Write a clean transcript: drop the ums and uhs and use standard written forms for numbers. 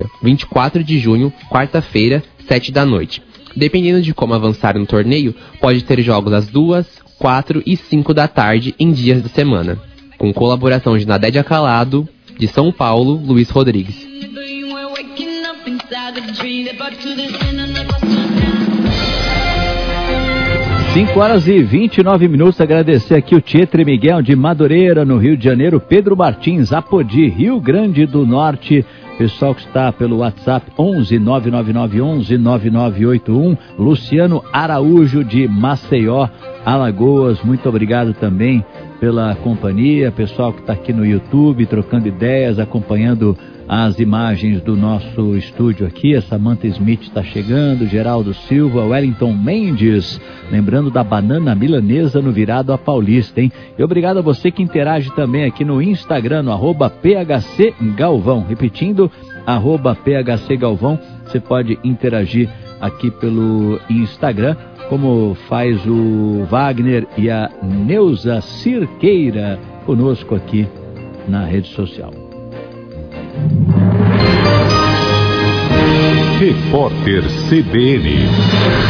24 de junho, quarta-feira, 7 da noite. Dependendo de como avançar no torneio, pode ter jogos às 2, 4 e 5 da tarde em dias da semana. Com colaboração de Nadé de Acalado, de São Paulo, Luiz Rodrigues. 5h29. Agradecer aqui o Tietre Miguel de Madureira, no Rio de Janeiro, Pedro Martins, Apodi, Rio Grande do Norte, pessoal que está pelo WhatsApp 11 99911 9981, Luciano Araújo de Maceió, Alagoas, muito obrigado também pela companhia, pessoal que está aqui no YouTube trocando ideias, acompanhando as imagens do nosso estúdio aqui. A Samantha Smith está chegando, Geraldo Silva, Wellington Mendes, lembrando da banana milanesa no Virado a Paulista, hein? E obrigado a você que interage também aqui no Instagram, no @PHC Galvão, repetindo, @PHC Galvão, você pode interagir aqui pelo Instagram, como faz o Wagner e a Neuza Cirqueira conosco aqui na rede social. Repórter CBN.